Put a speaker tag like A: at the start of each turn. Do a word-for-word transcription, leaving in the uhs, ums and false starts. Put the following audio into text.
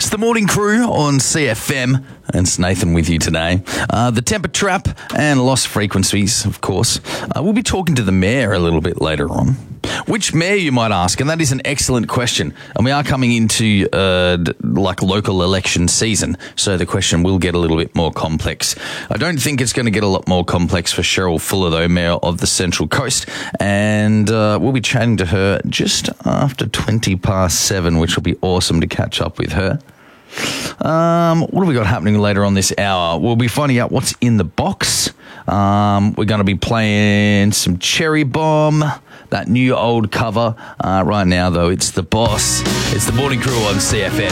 A: It's the morning crew on C F M, and it's Nathan with you today. Uh, the temper trap and lost frequencies, of course. Uh, we'll be talking to the mayor a little bit later on. Which mayor, you might ask, and that is an excellent question. And we are coming into uh, like local election season, so the question will get a little bit more complex. I don't think it's going to get a lot more complex for Cheryl Fuller, though, Mayor of the Central Coast, and uh, we'll be chatting to her just after twenty past seven, which will be awesome to catch up with her. Um, what have we got happening later on this hour? We'll be finding out what's in the box. Um, we're going to be playing some Cherry Bomb, that new old cover. Uh, right now, though, it's The Boss. It's the morning crew on C F M.